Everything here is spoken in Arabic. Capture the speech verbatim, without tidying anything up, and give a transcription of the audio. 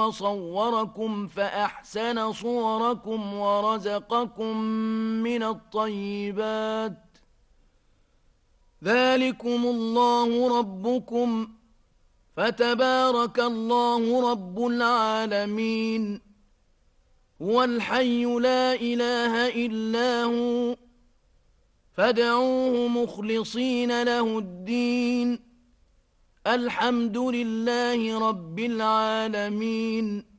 وصوركم فأحسن صوركم ورزقكم من الطيبات. ذلكم الله ربكم فتبارك الله رب العالمين. هو الحي لا إله إلا هو فادعوه مخلصين له الدين. الحمد لله رب العالمين.